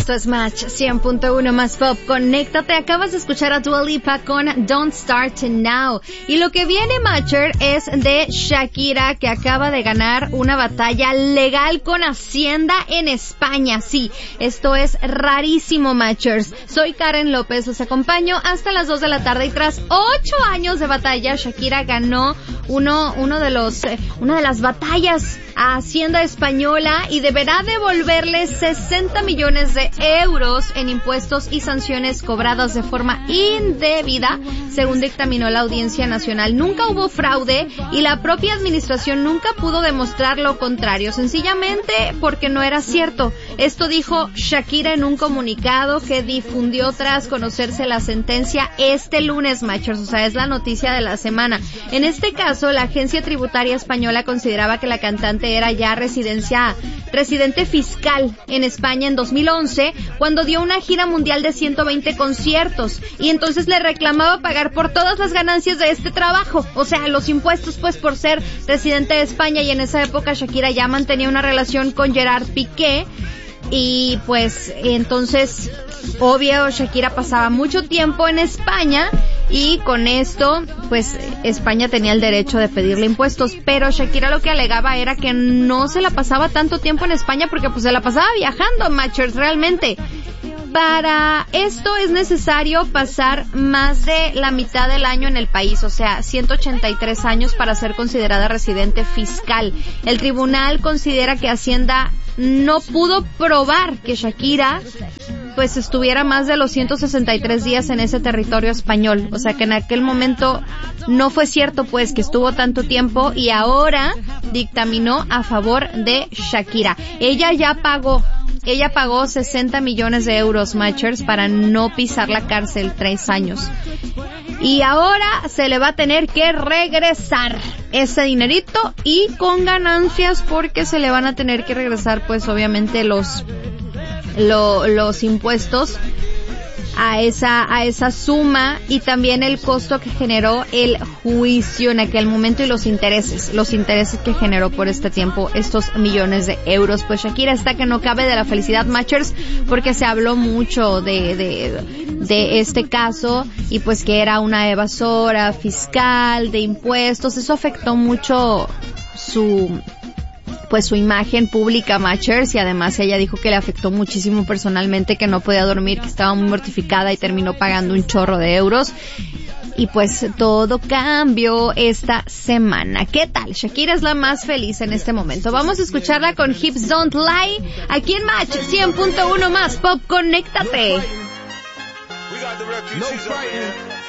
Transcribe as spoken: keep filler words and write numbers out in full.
Esto es Match cien punto uno más Pop. Conéctate. Acabas de escuchar a Dua Lipa con Don't Start Now. Y lo que viene, Matcher, es de Shakira, que acaba de ganar una batalla legal con Hacienda en España. Sí, esto es rarísimo, Matchers. Soy Karen López, los acompaño hasta las dos de la tarde y tras ocho años de batalla, Shakira ganó uno, uno de los, eh, una de las batallas a Hacienda Española y deberá devolverle sesenta millones de euros en impuestos y sanciones cobradas de forma indebida, según dictaminó la Audiencia Nacional. Nunca hubo fraude y la propia administración nunca pudo demostrar lo contrario, sencillamente porque no era cierto. Esto dijo Shakira en un comunicado que difundió tras conocerse la sentencia este lunes, Matchers, o sea, es la noticia de la semana. En este caso, la agencia tributaria española consideraba que la cantante era ya residencia, residente fiscal en España en dos mil once, cuando dio una gira mundial de ciento veinte conciertos, y entonces le reclamaba pagar por todas las ganancias de este trabajo, o sea, los impuestos, pues, por ser residente de España. Y en esa época Shakira ya mantenía una relación con Gerard Piqué, y pues entonces, obvio, Shakira pasaba mucho tiempo en España y con esto, pues, España tenía el derecho de pedirle impuestos, pero Shakira lo que alegaba era que no se la pasaba tanto tiempo en España porque pues se la pasaba viajando, Matchers, realmente. Para esto es necesario pasar más de la mitad del año en el país, o sea, ciento ochenta y tres años para ser considerada residente fiscal. El tribunal considera que Hacienda no pudo probar que Shakira pues estuviera más de los ciento sesenta y tres días en ese territorio español, o sea que en aquel momento no fue cierto pues que estuvo tanto tiempo, y ahora dictaminó a favor de Shakira. Ella ya pagó Ella pagó sesenta millones de euros, Matchers, para no pisar la cárcel tres años. Y ahora se le va a tener que regresar ese dinerito y con ganancias, porque se le van a tener que regresar, pues, obviamente los, lo, los impuestos a esa, a esa suma, y también el costo que generó el juicio en aquel momento y los intereses, los intereses que generó por este tiempo estos millones de euros. Pues Shakira está que no cabe de la felicidad, Matchers, porque se habló mucho de, de, de este caso, y pues que era una evasora fiscal de impuestos. Eso afectó mucho su, pues su imagen pública, Matchers, y además ella dijo que le afectó muchísimo personalmente, que no podía dormir, que estaba muy mortificada y terminó pagando un chorro de euros. Y pues todo cambió esta semana. ¿Qué tal? Shakira es la más feliz en este momento. Vamos a escucharla con Hips Don't Lie aquí en Match cien punto uno más Pop. Conéctate. No fighting.